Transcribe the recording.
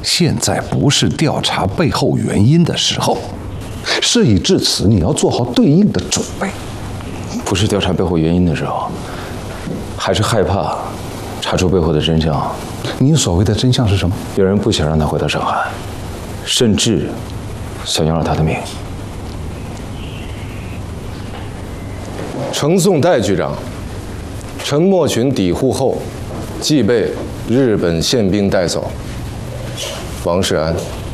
现在不是调查背后原因的时候。事已至此，你要做好对应的准备。 不是调查背后原因的时候，还是害怕查出背后的真相。 你所谓的真相是什么？ 有人不想让他回到上海，甚至想要了他的命。 呈送戴局长，陈默群抵沪后，即被日本宪兵带走。王世安。